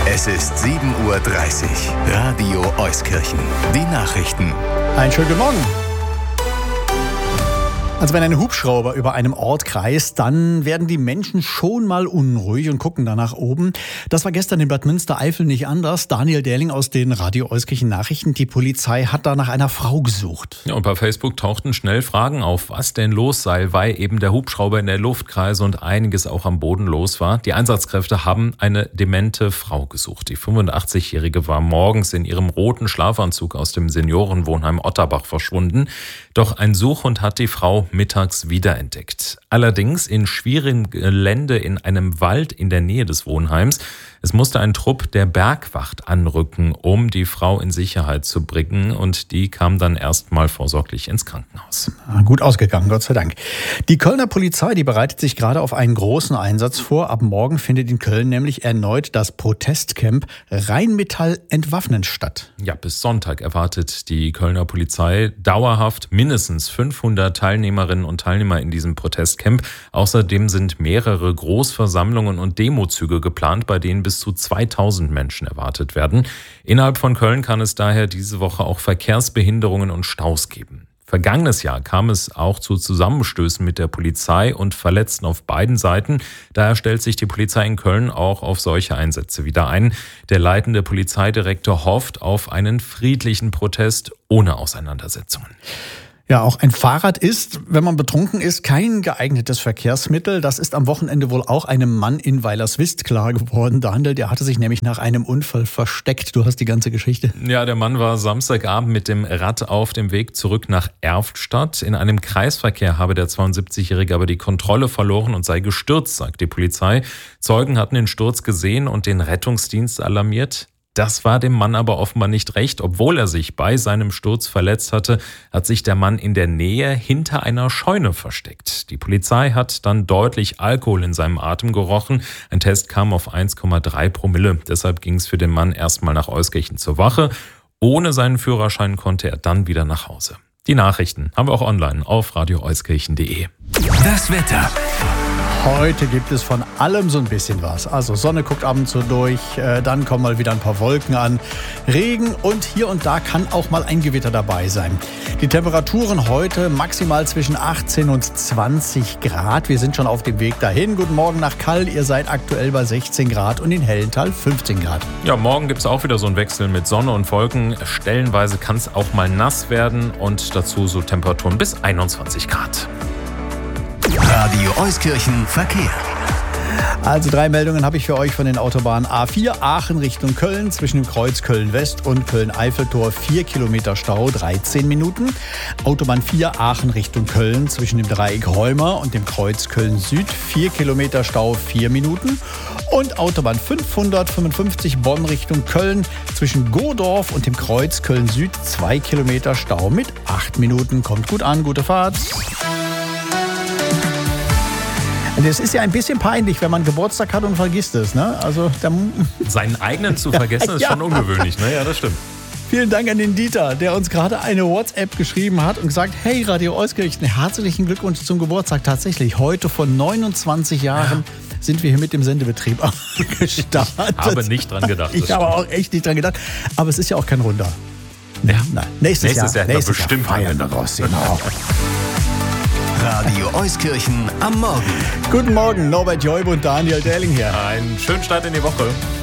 Es ist 7:30 Uhr. Radio Euskirchen. Die Nachrichten. Einen schönen guten Morgen. Also wenn ein Hubschrauber über einem Ort kreist, dann werden die Menschen schon mal unruhig und gucken da nach oben. Das war gestern in Bad Münstereifel nicht anders. Daniel Dähling aus den Radio Euskirchen Nachrichten. Die Polizei hat da nach einer Frau gesucht. Ja, und bei Facebook tauchten schnell Fragen auf, was denn los sei, weil eben der Hubschrauber in der Luft kreise und einiges auch am Boden los war. Die Einsatzkräfte haben eine demente Frau gesucht. Die 85-Jährige war morgens in ihrem roten Schlafanzug aus dem Seniorenwohnheim Otterbach verschwunden. Doch ein Suchhund hat die Frau mittags wiederentdeckt. Allerdings in schwierigem Gelände in einem Wald in der Nähe des Wohnheims. Es musste ein Trupp der Bergwacht anrücken, um die Frau in Sicherheit zu bringen. Und die kam dann erstmal vorsorglich ins Krankenhaus. Gut ausgegangen, Gott sei Dank. Die Kölner Polizei, die bereitet sich gerade auf einen großen Einsatz vor. Ab morgen findet in Köln nämlich erneut das Protestcamp Rheinmetall entwaffnen statt. Ja, bis Sonntag erwartet die Kölner Polizei dauerhaft mindestens 500 Teilnehmerinnen und Teilnehmer in diesem Protestcamp. Außerdem sind mehrere Großversammlungen und Demozüge geplant, bei denen bis zu 2000 Menschen erwartet werden. Innerhalb von Köln kann es daher diese Woche auch Verkehrsbehinderungen und Staus geben. Vergangenes Jahr kam es auch zu Zusammenstößen mit der Polizei und Verletzten auf beiden Seiten. Daher stellt sich die Polizei in Köln auch auf solche Einsätze wieder ein. Der leitende Polizeidirektor hofft auf einen friedlichen Protest ohne Auseinandersetzungen. Ja, auch ein Fahrrad ist, wenn man betrunken ist, kein geeignetes Verkehrsmittel. Das ist am Wochenende wohl auch einem Mann in Weilerswist klar geworden. Daniel, der hatte sich nämlich nach einem Unfall versteckt. Du hast die ganze Geschichte. Ja, der Mann war Samstagabend mit dem Rad auf dem Weg zurück nach Erftstadt. In einem Kreisverkehr habe der 72-Jährige aber die Kontrolle verloren und sei gestürzt, sagt die Polizei. Zeugen hatten den Sturz gesehen und den Rettungsdienst alarmiert. Das war dem Mann aber offenbar nicht recht. Obwohl er sich bei seinem Sturz verletzt hatte, hat sich der Mann in der Nähe hinter einer Scheune versteckt. Die Polizei hat dann deutlich Alkohol in seinem Atem gerochen. Ein Test kam auf 1,3 Promille. Deshalb ging es für den Mann erstmal nach Euskirchen zur Wache. Ohne seinen Führerschein konnte er dann wieder nach Hause. Die Nachrichten haben wir auch online auf radioeuskirchen.de. Das Wetter. Heute gibt es von allem so ein bisschen was. Also Sonne guckt ab und zu durch, dann kommen mal wieder ein paar Wolken an. Regen und hier und da kann auch mal ein Gewitter dabei sein. Die Temperaturen heute maximal zwischen 18 und 20 Grad. Wir sind schon auf dem Weg dahin. Guten Morgen nach Kall. Ihr seid aktuell bei 16 Grad und in Hellental 15 Grad. Ja, morgen gibt es auch wieder so einen Wechsel mit Sonne und Wolken. Stellenweise kann es auch mal nass werden und dazu so Temperaturen bis 21 Grad. Radio Euskirchen Verkehr. Also 3 Meldungen habe ich für euch von den Autobahnen A4 Aachen Richtung Köln zwischen dem Kreuz Köln-West und Köln-Eiffeltor 4 Kilometer Stau, 13 Minuten. Autobahn 4 Aachen Richtung Köln zwischen dem Dreieck Rheuma und dem Kreuz Köln-Süd 4 Kilometer Stau, 4 Minuten. Und Autobahn 555 Bonn Richtung Köln zwischen Godorf und dem Kreuz Köln-Süd 2 Kilometer Stau mit 8 Minuten. Kommt gut an, gute Fahrt. Es ist ja ein bisschen peinlich, wenn man Geburtstag hat und vergisst es, ne? Also seinen eigenen zu vergessen ist schon ungewöhnlich, ne? Ja, das stimmt. Vielen Dank an den Dieter, der uns gerade eine WhatsApp geschrieben hat und gesagt, hey Radio Euskirchen, herzlichen Glückwunsch zum Geburtstag. Tatsächlich, heute vor 29 Jahren sind wir hier mit dem Sendebetrieb gestartet. Habe nicht dran gedacht. Ich habe auch echt nicht dran gedacht. Aber es ist ja auch kein Wunder. Ja. Nein. Nächstes Jahr bestimmt feiern daraus. Genau. Radio Euskirchen am Morgen. Guten Morgen, Norbert Joib und Daniel Dähling hier. Einen schönen Start in die Woche.